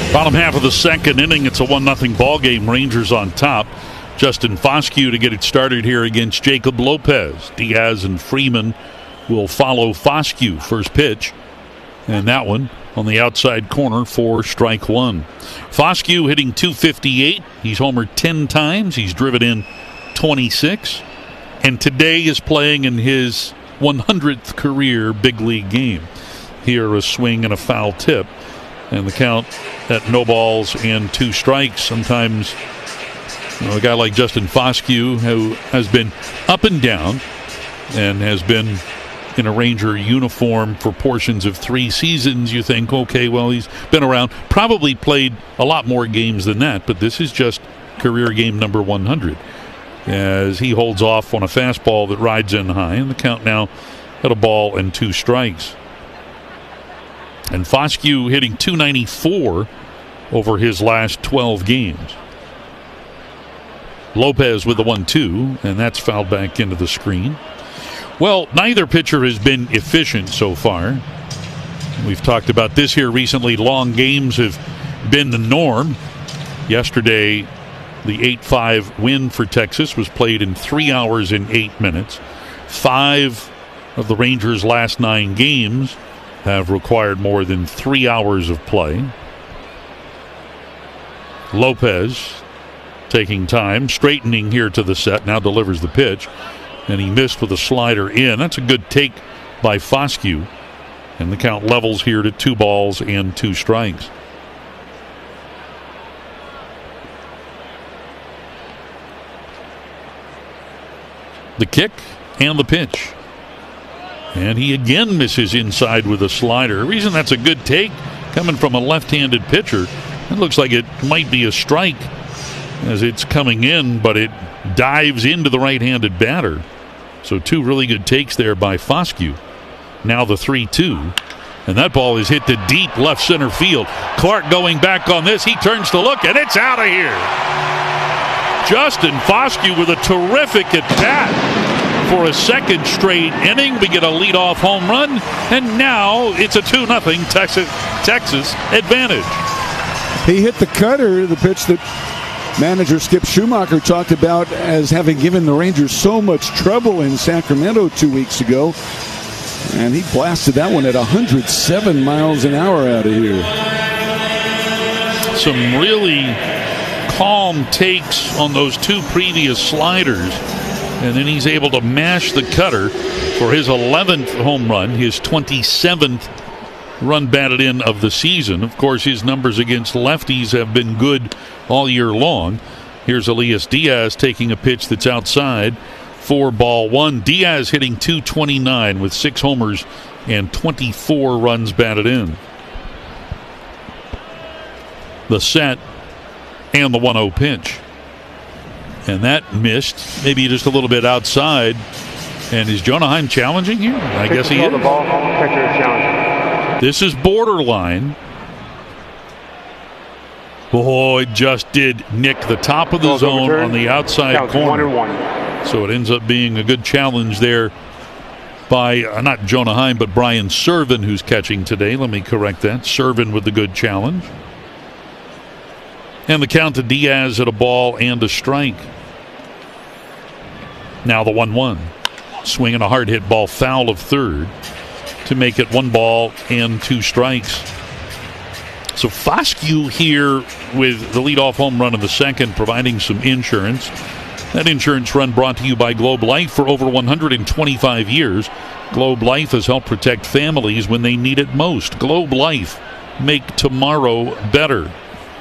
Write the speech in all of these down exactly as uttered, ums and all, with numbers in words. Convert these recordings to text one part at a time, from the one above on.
Bottom half of the second inning, it's a one nothing ball game. Rangers on top. Justin Foscue to get it started here against Jacob Lopez. Diaz and Freeman will follow Foscue. First pitch, and that one on the outside corner for strike one. Foscue hitting two fifty-eight. He's homered ten times. He's driven in twenty-six. And today is playing in his one hundredth career big league game. Here a swing and a foul tip. And the count at no balls and two strikes. Sometimes, you know, a guy like Justin Foscue, who has been up and down and has been in a Ranger uniform for portions of three seasons, you think, okay, well, he's been around, probably played a lot more games than that, but this is just career game number one hundred. As he holds off on a fastball that rides in high, and the count now at a ball and two strikes. And Foscue hitting two ninety-four over his last twelve games. Lopez with the one two, and that's fouled back into the screen. Well, neither pitcher has been efficient so far. We've talked about this here recently. Long games have been the norm. Yesterday, the eight five win for Texas was played in three hours and eight minutes. Five of the Rangers' last nine games have required more than three hours of play. Lopez taking time, straightening here to the set, now delivers the pitch, and he missed with a slider in. That's a good take by Foscue, and the count levels here to two balls and two strikes. The kick and the pitch. And he again misses inside with a slider. The reason that's a good take, coming from a left-handed pitcher, it looks like it might be a strike as it's coming in, but it dives into the right-handed batter. So two really good takes there by Foscue. Now the three two. And that ball is hit to deep left center field. Clark going back on this. He turns to look, and it's out of here. Justin Foscue with a terrific at-bat. For a second straight inning, we get a leadoff home run, and now it's a two nothing Texas, Texas advantage. He hit the cutter, the pitch that manager Skip Schumacher talked about as having given the Rangers so much trouble in Sacramento two weeks ago. And he blasted that one at one hundred seven miles an hour out of here. Some really calm takes on those two previous sliders. And then he's able to mash the cutter for his eleventh home run, his twenty-seventh run batted in of the season. Of course, his numbers against lefties have been good all year long. Here's Elias Diaz taking a pitch that's outside for ball one. Diaz hitting two twenty-nine with six homers and twenty-four runs batted in. The set and the one oh pitch. And that missed, maybe just a little bit outside. And is Jonah Heim challenging here? I guess he is. The ball, pitcher is challenging. This is borderline. Oh, it just did nick the top of the zone on the outside corner. One and one. So it ends up being a good challenge there by uh, not Jonah Heim, but Brian Serven, who's catching today. Let me correct that. Serven with the good challenge. And the count to Diaz at a ball and a strike. Now the one one. Swinging a hard hit ball foul of third to make it one ball and two strikes. So Foscue here with the leadoff home run in the second, providing some insurance. That insurance run brought to you by Globe Life for over one hundred twenty-five years. Globe Life has helped protect families when they need it most. Globe Life, make tomorrow better.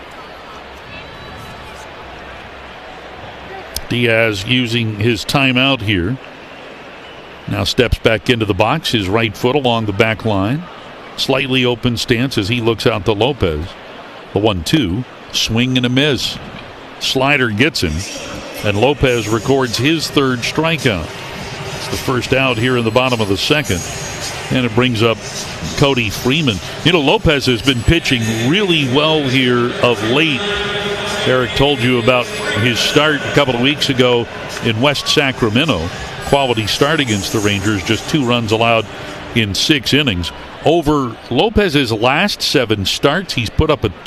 Diaz using his timeout here. Now steps back into the box, his right foot along the back line. Slightly open stance as he looks out to Lopez. The one two. Swing and a miss. Slider gets him. And Lopez records his third strikeout. It's the first out here in the bottom of the second. And it brings up Cody Freeman. You know, Lopez has been pitching really well here of late. Eric told you about his start a couple of weeks ago in West Sacramento. Quality start against the Rangers, just two runs allowed in six innings. Over Lopez's last seven starts, he's put up a